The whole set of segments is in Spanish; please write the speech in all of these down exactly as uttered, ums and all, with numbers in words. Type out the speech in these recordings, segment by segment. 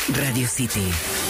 Radio City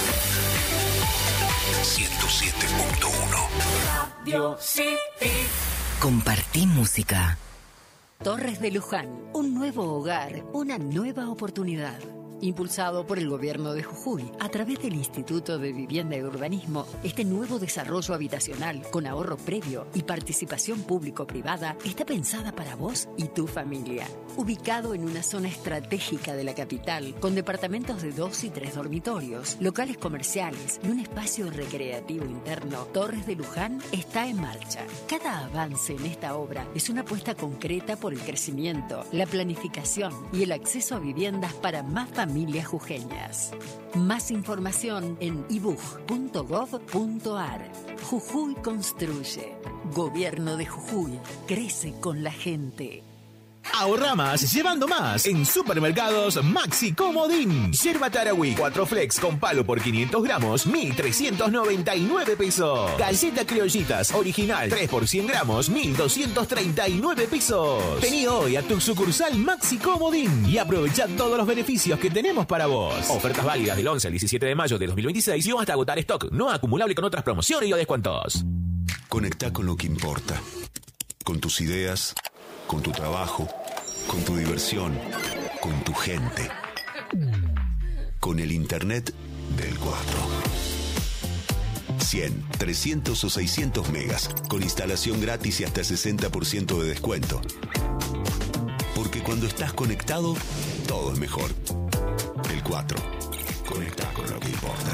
ciento siete punto uno. Radio City. Compartí música. Torres de Luján, un nuevo hogar, una nueva oportunidad. Impulsado por el gobierno de Jujuy, a través del Instituto de Vivienda y Urbanismo, este nuevo desarrollo habitacional con ahorro previo y participación público-privada está pensada para vos y tu familia. Ubicado en una zona estratégica de la capital, con departamentos de dos y tres dormitorios, locales comerciales y un espacio recreativo interno, Torres de Luján está en marcha. Cada avance en esta obra es una apuesta concreta por el crecimiento, la planificación y el acceso a viviendas para más familias. Familias jujeñas. Más información en i b u j punto gov punto a r. Jujuy construye. Gobierno de Jujuy. Crece con la gente. Ahorra más llevando más en Supermercados Maxi Comodín. Yerba Tarahui cuatro Flex con palo por quinientos gramos, mil trescientos noventa y nueve pesos. Galleta Criollitas original tres por cien gramos, mil doscientos treinta y nueve pesos. Vení hoy a tu sucursal Maxi Comodín y aprovecha todos los beneficios que tenemos para vos. Ofertas válidas del once al diecisiete de mayo de dos mil veintiséis y hasta agotar stock, no acumulable con otras promociones y o descuentos. Conectá con lo que importa. Con tus ideas, con tu trabajo, con tu diversión, con tu gente. Con el Internet del cuatro. cien, trescientos o seiscientos megas, con instalación gratis y hasta sesenta por ciento de descuento. Porque cuando estás conectado, todo es mejor. El cuatro. Conecta con lo que importa.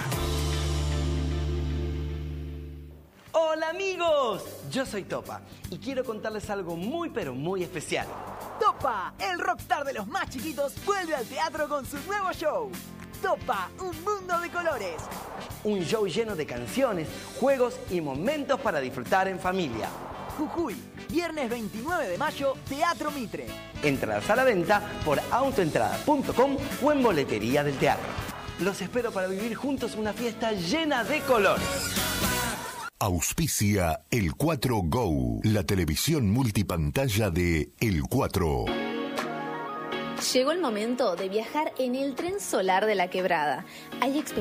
Hola amigos, yo soy Topa y quiero contarles algo muy pero muy especial. Topa, el rockstar de los más chiquitos, vuelve al teatro con su nuevo show. Topa, un mundo de colores. Un show lleno de canciones, juegos y momentos para disfrutar en familia. Jujuy, viernes veintinueve de mayo, Teatro Mitre. Entradas a la venta por autoentrada punto com o en boletería del teatro. Los espero para vivir juntos una fiesta llena de colores. Auspicia El cuatro Go, la televisión multipantalla de El cuatro. Llegó el momento de viajar en el tren solar de la Quebrada. Hay experiencias